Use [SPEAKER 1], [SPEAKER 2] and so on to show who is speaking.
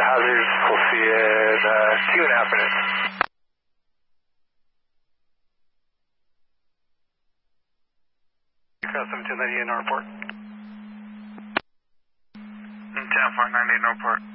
[SPEAKER 1] hazards. We'll see you in 2.5 minutes. Cross 7298 Northport.
[SPEAKER 2] 10498 Northport.